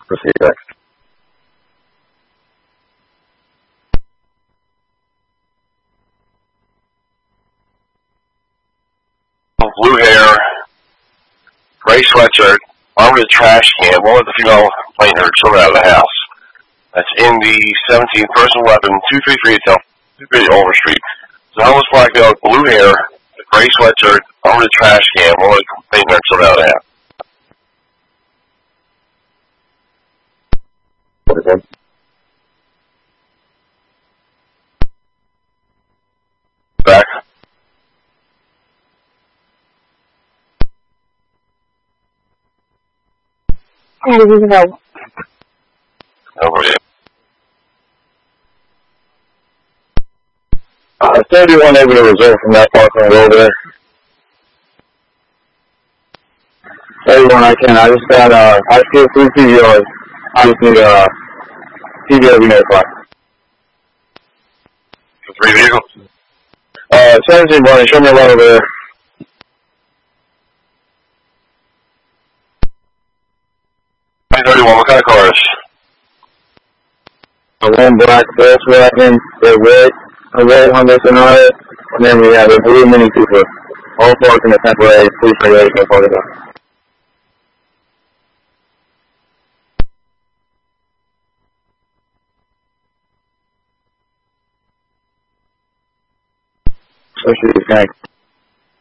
Proceed next. Blue hair, gray sweatshirt, armed with a trash can, one with the female plaintiff children out of the house. That's in the 17th, personal weapon, 233 itself, 230 Ulmer Street. So homeless black male, blue hair, gray sweatshirt, armed with a trash can, one with the plaintiff children out of the house. Back. Over here. 31 able to reserve from that parking lot over there. 31 I can. I just got, I see 3 CVOs. I just need, CVO be notified. 3 vehicles? 17 Bonnie, show me a lot over there. What kind of cars? One black Volkswagen, the red Honda Sonata, and then we have a blue Mini Cooper. All parked in a temporary police regulation parking lot. So she's going